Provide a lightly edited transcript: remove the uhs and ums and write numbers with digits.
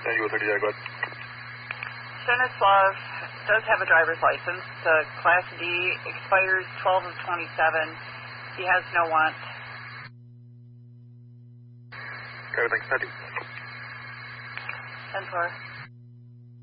you 30, go ahead. Stanislav does have a driver's license. The Class D expires 12 of 27. He has no want. Everything's 30. 10-4.